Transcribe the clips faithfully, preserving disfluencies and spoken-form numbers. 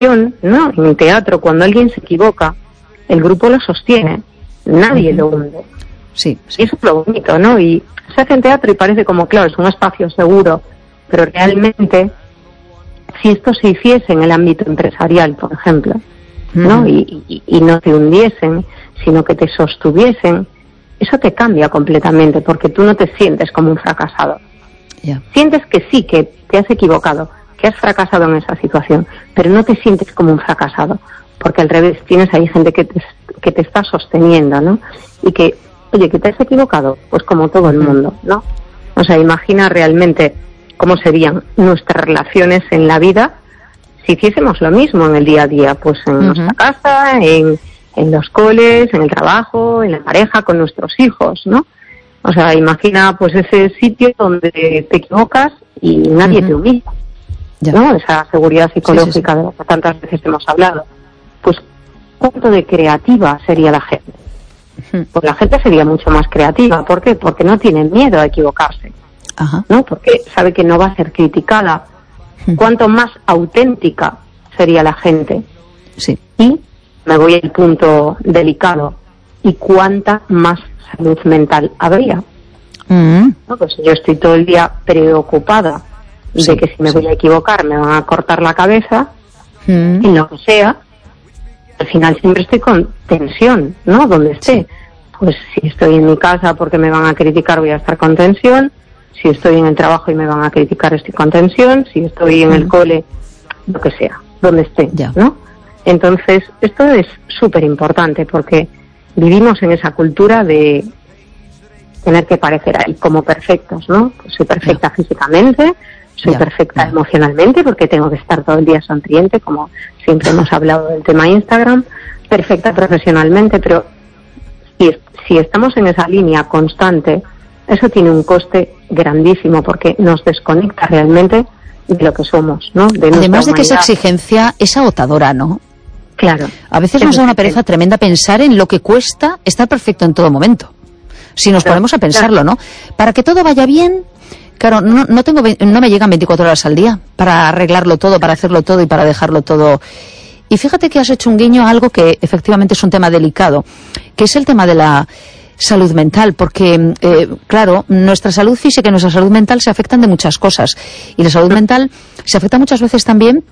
¿no? En el teatro, cuando alguien se equivoca, el grupo lo sostiene, nadie uh-huh. lo hunde. Sí, sí. Y eso es lo bonito, ¿no? Y se hace en teatro y parece como, claro, es un espacio seguro, pero realmente, si esto se hiciese en el ámbito empresarial, por ejemplo, ¿no? Uh-huh. Y, y, y no te hundiesen, sino que te sostuviesen, eso te cambia completamente, porque tú no te sientes como un fracasado. Yeah. Sientes que sí, que te has equivocado, que has fracasado en esa situación, pero no te sientes como un fracasado, porque al revés, tienes ahí gente que te, que te está sosteniendo, ¿no? Y que, oye, que te has equivocado, pues como todo el mundo, ¿no? O sea, imagina realmente cómo serían nuestras relaciones en la vida si hiciésemos lo mismo en el día a día, pues en uh-huh. nuestra casa, en, en los coles, en el trabajo, en la pareja, con nuestros hijos, ¿no? O sea, imagina pues ese sitio donde te equivocas y nadie uh-huh. te humilla, ya. ¿no? Esa seguridad psicológica sí, sí, sí. de la que tantas veces hemos hablado. Pues, ¿cuánto de creativa sería la gente? Uh-huh. Pues la gente sería mucho más creativa. ¿Por qué? Porque no tiene miedo a equivocarse, uh-huh. ¿no? Porque sabe que no va a ser criticada. Uh-huh. Cuánto más auténtica sería la gente. Sí. Y me voy al punto delicado. ¿Y cuánta más salud mental habría? Uh-huh. ¿No? Pues yo estoy todo el día preocupada sí, de que si me sí. voy a equivocar me van a cortar la cabeza, uh-huh. en lo que sea. Al final siempre estoy con tensión, ¿no? Donde esté. Sí. Pues si estoy en mi casa porque me van a criticar, voy a estar con tensión. Si estoy en el trabajo y me van a criticar, estoy con tensión. Si estoy en uh-huh. el cole, lo que sea, donde esté, ya. ¿no? Entonces, esto es súper importante porque vivimos en esa cultura de tener que parecer ahí como perfectos, ¿no? Pues soy perfecta ya. físicamente, soy ya. perfecta ya. emocionalmente porque tengo que estar todo el día sonriente, como siempre hemos hablado del tema Instagram, perfecta profesionalmente, pero si, si estamos en esa línea constante, eso tiene un coste grandísimo porque nos desconecta realmente de lo que somos, ¿no? De Además de humanidad. Que esa exigencia es agotadora, ¿no? Claro. A veces nos da una pereza tremenda pensar en lo que cuesta estar perfecto en todo momento. Si nos claro, ponemos a pensarlo, claro. ¿no? Para que todo vaya bien, claro, no, no tengo, no me llegan veinticuatro horas al día para arreglarlo todo, para hacerlo todo y para dejarlo todo. Y fíjate que has hecho un guiño a algo que efectivamente es un tema delicado, que es el tema de la salud mental, porque, eh, claro, nuestra salud física y nuestra salud mental se afectan de muchas cosas. Y la salud mental se afecta muchas veces también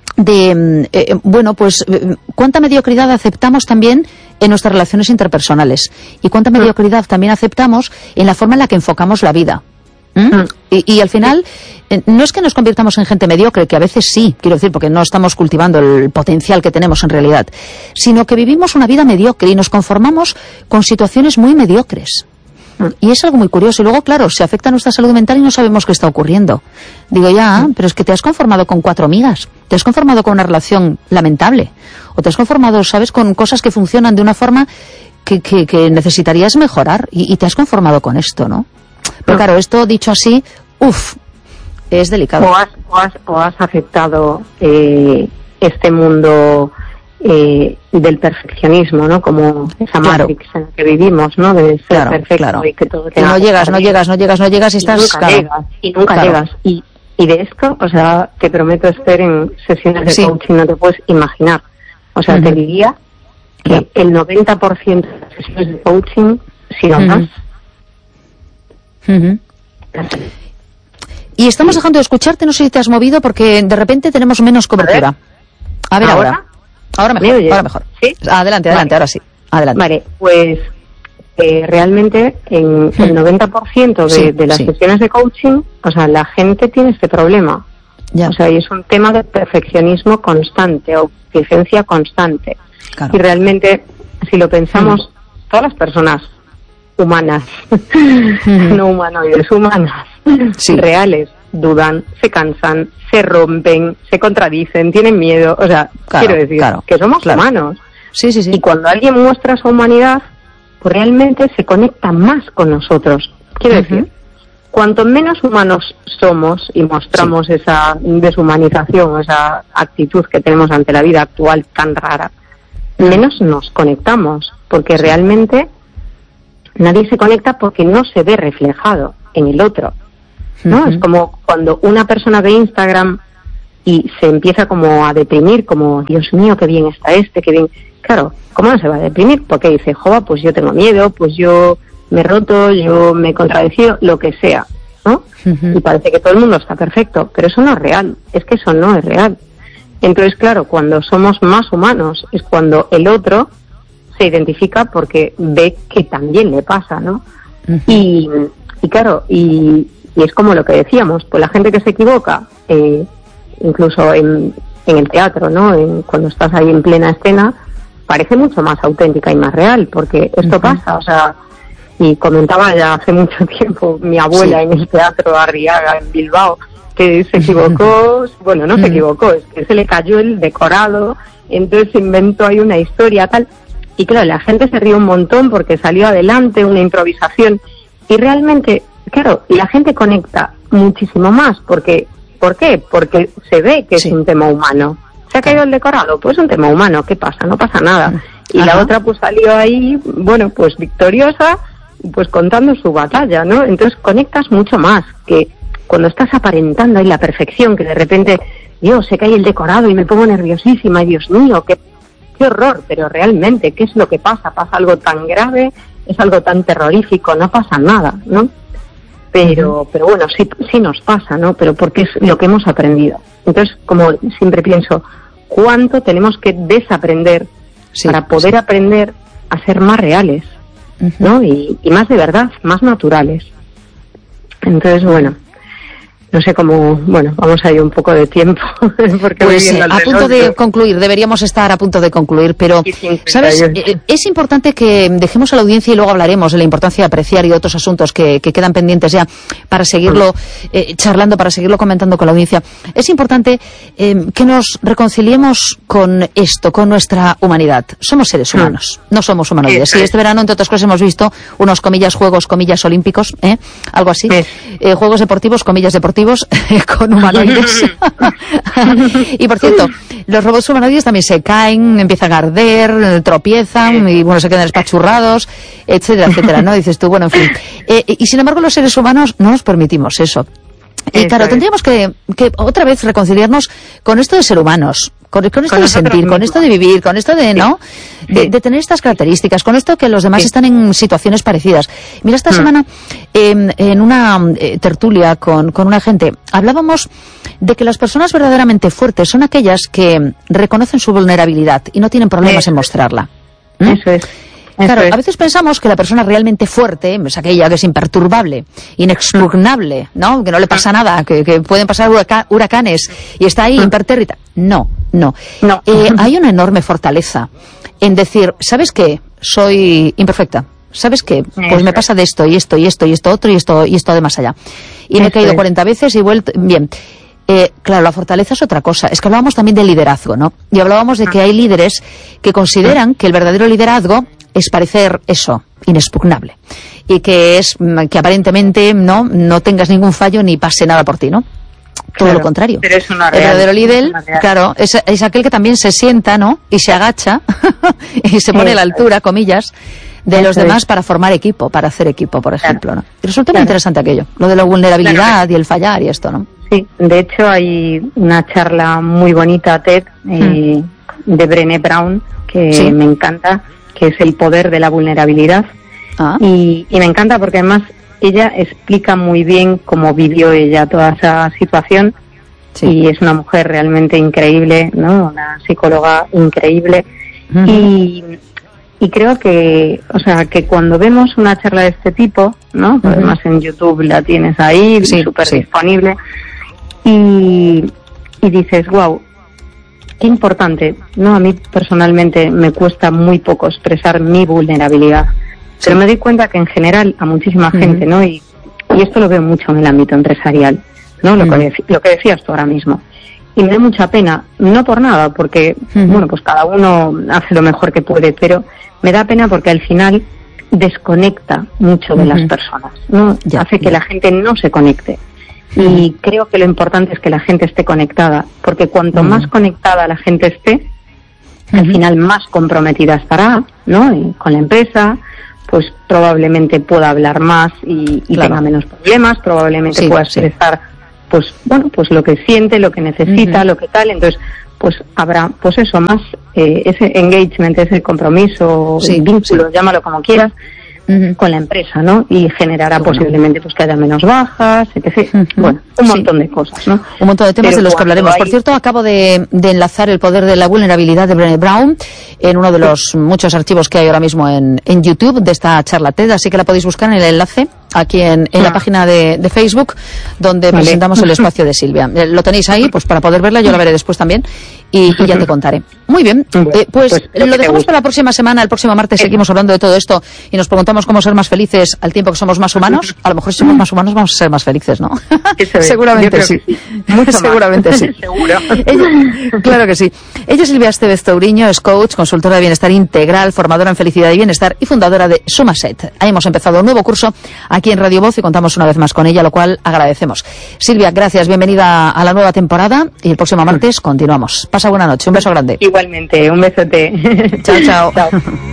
de, eh, bueno, pues, cuánta mediocridad aceptamos también en nuestras relaciones interpersonales y cuánta mediocridad también aceptamos en la forma en la que enfocamos la vida. ¿Mm? Y, y al final, eh, no es que nos convirtamos en gente mediocre, que a veces sí, quiero decir, porque no estamos cultivando el potencial que tenemos en realidad, sino que vivimos una vida mediocre y nos conformamos con situaciones muy mediocres. Y es algo muy curioso. Y luego, claro, se afecta a nuestra salud mental y no sabemos qué está ocurriendo. Digo, ya, pero es que te has conformado con cuatro amigas, te has conformado con una relación lamentable, o te has conformado, ¿sabes?, con cosas que funcionan de una forma que, que, que necesitarías mejorar, y, y te has conformado con esto, ¿no? Pero claro, esto dicho así, uff, es delicado. O has, o has, o has aceptado eh, este mundo eh, del perfeccionismo, ¿no? Como esa claro. matrix en la que vivimos, ¿no? De ser claro, perfecto claro. y que todo que no llegas, no llegas, no llegas, no llegas y estás... Y nunca claro. llegas, y nunca claro. llegas. Y, y de esto, o sea, te prometo, Esther, en sesiones de sí. coaching no te puedes imaginar. O sea, uh-huh. te diría que yeah. el noventa por ciento de las sesiones de coaching, si no uh-huh. más, Uh-huh. Y estamos dejando de escucharte, no sé si te has movido porque de repente tenemos menos cobertura. A ver, a ver ahora. Ahora, ahora mejor, ahora mejor. ¿Sí? Adelante, adelante, vale. ahora sí. Adelante. Vale, pues eh, realmente en hmm. el noventa por ciento de, sí, de las sí. sesiones de coaching, o sea, la gente tiene este problema. Ya. O sea, y es un tema de perfeccionismo constante o exigencia constante. Claro. Y realmente, si lo pensamos, hmm. todas las personas humanas, mm. no humanoides, humanas, sí. reales, dudan, se cansan, se rompen, se contradicen, tienen miedo, o sea, claro, quiero decir claro, que somos claro. humanos. Sí, sí, sí. Y cuando alguien muestra su humanidad, pues realmente se conecta más con nosotros. Quiero uh-huh. decir, cuanto menos humanos somos y mostramos sí. esa deshumanización, esa actitud que tenemos ante la vida actual tan rara, uh-huh. menos nos conectamos, porque sí. realmente nadie se conecta porque no se ve reflejado en el otro, ¿no? Uh-huh. Es como cuando una persona ve Instagram y se empieza como a deprimir, como, Dios mío, qué bien está este, qué bien. Claro, ¿cómo no se va a deprimir? Porque dice, jova, pues yo tengo miedo, pues yo me he roto, yo me he contradecido, lo que sea, ¿no? Uh-huh. Y parece que todo el mundo está perfecto, pero eso no es real, es que eso no es real. Entonces, claro, cuando somos más humanos es cuando el otro se identifica porque ve que también le pasa, ¿no? Uh-huh. Y, y claro, y, y es como lo que decíamos, pues la gente que se equivoca, eh, incluso en, en el teatro, ¿no? En, cuando estás ahí en plena escena, parece mucho más auténtica y más real, porque esto uh-huh. pasa, o sea, y comentaba ya hace mucho tiempo mi abuela sí. en el Teatro Arriaga, en Bilbao, que se equivocó, bueno, no se equivocó, es que se le cayó el decorado, entonces se inventó ahí una historia, tal, y claro, la gente se rió un montón porque salió adelante una improvisación, y realmente, claro, la gente conecta muchísimo más, porque ¿por qué? Porque se ve que sí. es un tema humano. ¿Se ha caído el decorado? Pues es un tema humano, ¿qué pasa? No pasa nada. Y Ajá. la otra pues salió ahí, bueno, pues victoriosa, pues contando su batalla, ¿no? Entonces conectas mucho más que cuando estás aparentando ahí la perfección, que de repente, Dios, se cae el decorado y me pongo nerviosísima, y Dios mío, qué, qué horror, pero realmente, ¿qué es lo que pasa? ¿Pasa algo tan grave? ¿Es algo tan terrorífico? No pasa nada, ¿no? Pero, pero bueno, sí, sí nos pasa, ¿no? Pero porque es lo que hemos aprendido. Entonces, como siempre pienso, ¿cuánto tenemos que desaprender sí, para poder sí. aprender a ser más reales, uh-huh. ¿no? Y, y más de verdad, más naturales. Entonces, bueno, no sé cómo, bueno, vamos a ir un poco de tiempo. Porque pues eh, a punto de concluir, deberíamos estar a punto de concluir, pero, ¿sabes? Eh, es importante que dejemos a la audiencia, y luego hablaremos de la importancia de apreciar y otros asuntos que, que quedan pendientes ya para seguirlo eh, charlando, para seguirlo comentando con la audiencia. Es importante eh, que nos reconciliemos con esto, con nuestra humanidad. Somos seres humanos, no somos humanoides. Y este verano, entre otras cosas, hemos visto unos, comillas, Juegos, comillas, olímpicos, ¿eh? Algo así. Eh, juegos deportivos, comillas, deportivos, con humanoides. Y por cierto, los robots humanoides también se caen, empiezan a arder, tropiezan y bueno, se quedan espachurrados, etcétera, etcétera, ¿no? Dices tú, bueno, en fin. Eh, y sin embargo, los seres humanos no nos permitimos eso. Y claro, tendríamos que, que otra vez reconciliarnos con esto de ser humanos, con, con esto con de sentir, mismos. Con esto de vivir, con esto de, ¿no? Sí. De, de tener estas características, con esto que los demás sí. están en situaciones parecidas. Mira, esta mm. semana, eh, en una eh, tertulia con, con una gente, hablábamos de que las personas verdaderamente fuertes son aquellas que reconocen su vulnerabilidad y no tienen problemas Eso. en mostrarla. ¿Mm? Eso es. Claro, a veces pensamos que la persona realmente fuerte es aquella que es imperturbable, inexpugnable, ¿no? Que no le pasa nada, que, que pueden pasar huraca, huracanes y está ahí impertérrita. No, no. no. Eh, hay una enorme fortaleza en decir, ¿sabes qué? Soy imperfecta. ¿Sabes qué? Pues me pasa de esto y esto y esto y esto otro y esto y esto de más allá. Y me he caído cuarenta veces y he vuelto... Bien. Eh, claro, la fortaleza es otra cosa. Es que hablábamos también de liderazgo, ¿no? Y hablábamos de que hay líderes que consideran que el verdadero liderazgo es parecer eso, inexpugnable. Y que es que aparentemente no, no tengas ningún fallo ni pase nada por ti, ¿no? Todo claro, lo contrario. Pero es una real, el verdadero líder, claro, es, es aquel que también se sienta, ¿no? Y se agacha y se pone a la altura, comillas, de Eso los demás es. para formar equipo, para hacer equipo, por ejemplo, claro. ¿no? Y resulta claro. muy interesante aquello, lo de la vulnerabilidad claro. y el fallar y esto, ¿no? Sí, de hecho hay una charla muy bonita, TED, eh, hmm. de Brené Brown, que ¿Sí? me encanta, que es el poder de la vulnerabilidad. Ah. Y, y me encanta porque además ella explica muy bien cómo vivió ella toda esa situación. Sí. Y es una mujer realmente increíble, ¿no? Una psicóloga increíble. Uh-huh. Y, y creo que, o sea, que cuando vemos una charla de este tipo, ¿no? Uh-huh. Además en YouTube la tienes ahí, sí, súper sí. disponible. Y, y dices, wow, qué importante, ¿no? A mí personalmente me cuesta muy poco expresar mi vulnerabilidad, sí. pero me doy cuenta que en general a muchísima uh-huh. gente, ¿no? Y, y esto lo veo mucho en el ámbito empresarial, ¿no? Lo, uh-huh. que, lo que decías tú ahora mismo. Y me da mucha pena, no por nada, porque, uh-huh. bueno, pues cada uno hace lo mejor que puede, pero me da pena porque al final desconecta mucho de uh-huh. las personas, ¿no? Ya, hace que ya. la gente no se conecte. Y creo que lo importante es que la gente esté conectada, porque cuanto uh-huh. más conectada la gente esté, uh-huh. al final más comprometida estará, ¿no? Y con la empresa, pues probablemente pueda hablar más y, y claro. tenga menos problemas, probablemente sí, pueda expresar sí. pues bueno, pues lo que siente, lo que necesita, uh-huh. lo que tal, entonces pues habrá, pues eso, más eh, ese engagement, ese compromiso, sí, vínculo, sí. llámalo como quieras, uh-huh. con la empresa, ¿no? Y generará bueno. posiblemente pues que haya menos bajas, etcétera. Uh-huh. Bueno, un montón sí. de cosas, ¿no? Un montón de temas Pero de los que hablaremos. Hay... Por cierto, acabo de, de enlazar el poder de la vulnerabilidad de Brené Brown en uno de los muchos archivos que hay ahora mismo en, en YouTube de esta charla TED, así que la podéis buscar en el enlace aquí en, en ah. la página de, de Facebook, donde vale. presentamos el espacio de Silvia. Lo tenéis ahí, pues para poder verla, yo la veré después también, y, y ya te contaré. Muy bien, bueno, eh, pues, pues lo, lo dejamos para la próxima semana, el próximo martes eh. seguimos hablando de todo esto y nos preguntamos cómo ser más felices al tiempo que somos más humanos. A lo mejor si somos más humanos vamos a ser más felices, ¿no? Seguramente sí. sí. Mucho Seguramente más. sí. Seguro. Ella, claro que sí. Ella es Silvia Estevez Touriño, es coach, consultora de bienestar integral, formadora en felicidad y bienestar y fundadora de Sumaset. Ahí hemos empezado un nuevo curso aquí en Radio Voz y contamos una vez más con ella, lo cual agradecemos. Silvia, gracias, bienvenida a la nueva temporada y el próximo martes continuamos. Pasa buena noche, un beso grande. Igualmente, un besote. Chao, chao. Chao.